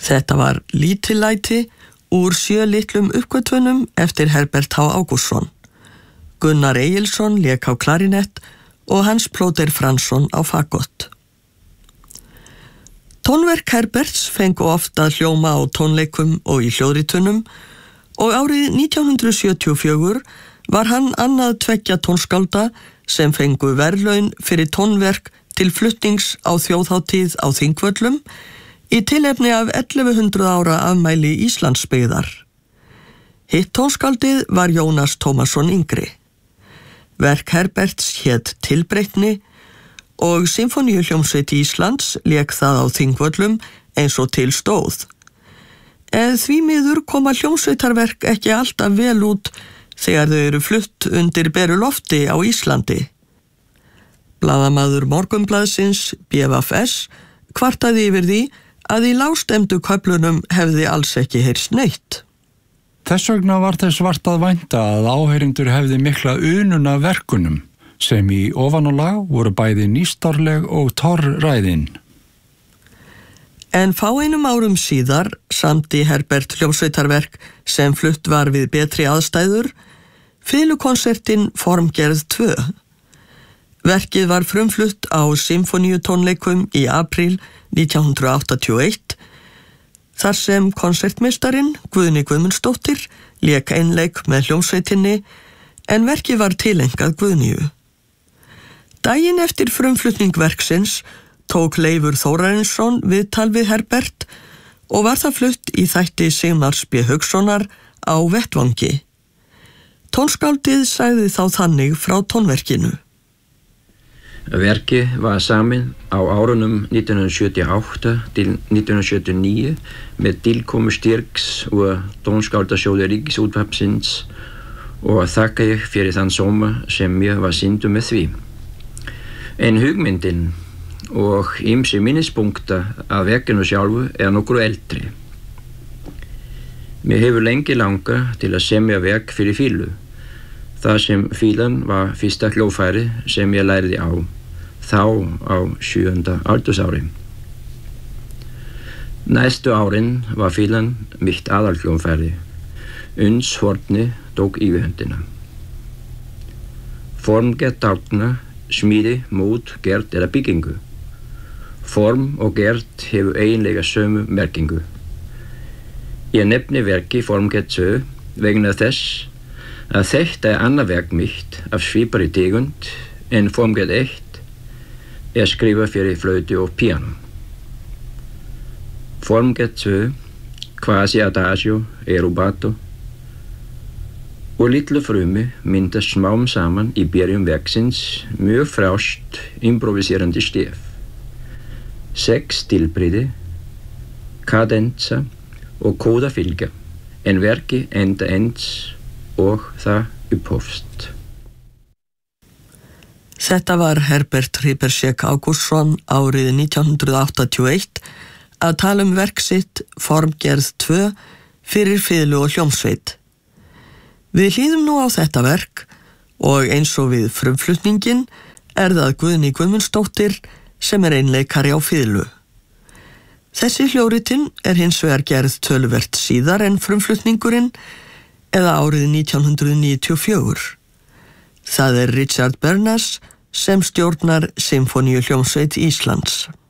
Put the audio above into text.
Þetta var lítillæti úr 7 litlum uppgötvunum eftir Herbert H. Ágústsson. Gunnar Egilsson lék á klarinett og Hans Plóter Fransson á fagott. Tónverk Herberts fengu oft að hljóma á tónleikum og í hljóðritunum og árið 1974 var hann annað 2 tónskálda sem fengu verðlaun fyrir tónverk til flutnings á þjóðhátíð á Þingvöllum í tilefni af 1100 ára afmæli Íslandsbyggðar. Hitt tónskáldið var Jónas Tómasson yngri. Verk Herberts hét Tilbreytni og Sinfóníuhljómsveit Íslands lék það á Þingvöllum eins og til stóð. En því miður koma hljómsveitarverk ekki alltaf vel út þegar þau eru flutt undir beru lofti á Íslandi. Blaðamaður Morgunblaðsins, BVFS, kvartaði yfir því að í lágstemdu köflunum hefði alls ekki heyrst neitt. Þess vegna var þess vart að vænta að áheyrendur hefði mikla unun af verkunum, sem í ofanálag voru bæði nýstárleg og torræðin. En fáeinum árum síðar samdi Herbert hljómsveitarverk sem flutt var við betri aðstæður, fiðlukonsertinn Formgerð 2. Verkið var frumflutt á symfóníutónleikum í apríl 1981, þar sem konsertmeistarinn Guðni Guðmundsdóttir lék einleik með hljómsveitinni en verkið var tileinkað Guðnýju. Daginn eftir frumflutning verksins tók Leifur Þórarinsson viðtal við Herbert og var það flutt í þætti Sigmars B. Haukssonar á Vettvangi. Tónskáldið sagði þá þannig frá tónverkinu. Verkið var samin á árunum 1978 til 1979 með tilkomu styrks úr Tónskáldasjóði Ríkisútvarpsins og þakka ég fyrir þann sóma sem mér var sýndur með því. En hugmyndin og ýmsir minnispunktar af verkinu sjálfu nokkru eldri. Mér hefur lengi langað til að semja verk fyrir fílu, þar sem fílan var fyrsta hljóðfæri sem ég lærði á, þá á 7. aldursári. Næstu árin var fílan mitt aðalhljóðfæri, uns horni tók yfirhöndina. Formgerð táknar smíði, mót, gerð eða byggingu. Form og gerð hefur eiginlega sömu merkingu. Ég nefni verki Formgerð 2 vegna þess að þetta annað verk mitt af svipari tegund en Formgerð 1 skrifað fyrir flautu og píano. Formgerð 2, quasi adagio e rubato og litlu frumi myndast smám saman í byrjun verksins mjög frjálst improviserandi stef. 6 stilbrigði, kadensa og kóða fylgja, en verki enda eins og það upphófst. Þetta var Herbert Hriberschek Ágústsson árið 1981 að tala verk sitt Formgerð 2 fyrir fiðlu og hljómsveit. Við hlýðum nú á þetta verk og eins og við frumflutningin það Guðný Guðmundsdóttir sem einleikari á fiðlu. Þessi hljóðritun hins vegar gerð töluvert síðar en frumflutningurinn eða árið 1994. Það Richard Bernas sem stjórnar Sinfóníuhljómsveit Íslands.